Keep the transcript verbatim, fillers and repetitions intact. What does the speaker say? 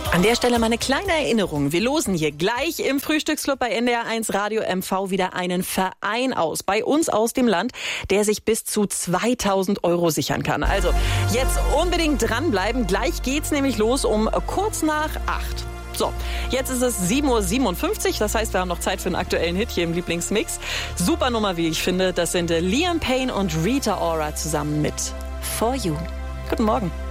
An der Stelle mal eine kleine Erinnerung. Wir losen hier gleich im Frühstücksclub bei N D R eins Radio M V wieder einen Verein aus. Bei uns aus dem Land, der sich bis zu zweitausend Euro sichern kann. Also jetzt unbedingt dranbleiben. Gleich geht's nämlich los um kurz nach acht. So, jetzt ist es sieben Uhr siebenundfünfzig. Das heißt, wir haben noch Zeit für einen aktuellen Hit hier im Lieblingsmix. Super Nummer, wie ich finde. Das sind Liam Payne und Rita Ora zusammen mit For You. Guten Morgen.